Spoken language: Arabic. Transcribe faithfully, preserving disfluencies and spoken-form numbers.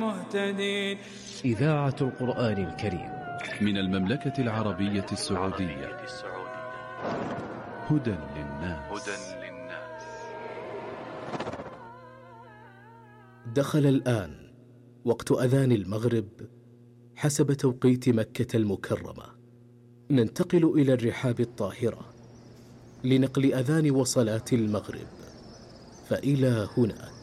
المهتدين. إذاعة القرآن الكريم من المملكة العربية السعودية. هدى للناس. دخل الآن وقت أذان المغرب حسب توقيت مكة المكرمة. ننتقل إلى الرحاب الطاهرة لنقل أذان وصلاة المغرب، فإلى هنا